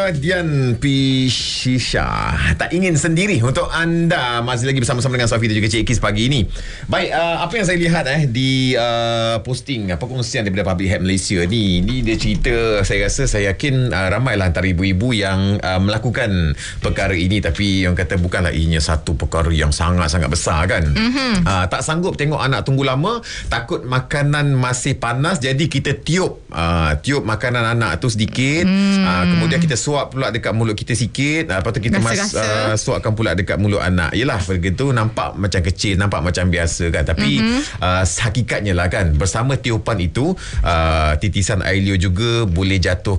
Dian Pishisha, tak ingin sendiri untuk anda. Masih lagi bersama-sama dengan Safi dan juga Cik Ikis pagi ini. Baik, apa yang saya lihat di posting perkongsian daripada Public Health Malaysia ni dia cerita, saya rasa, saya yakin ramailah antara ibu-ibu yang melakukan perkara ini, tapi yang kata bukanlah ianya satu perkara yang sangat-sangat besar kan. Tak sanggup tengok anak tunggu lama, takut makanan masih panas, jadi kita tiup makanan anak tu sedikit, kemudian kita suap pula dekat mulut kita sikit, lepas tu kita suapkan pula dekat mulut anak. Yelah, begitu nampak macam kecil, nampak macam biasa kan, tapi hakikatnya lah kan, bersama tiupan itu titisan air liur juga boleh jatuh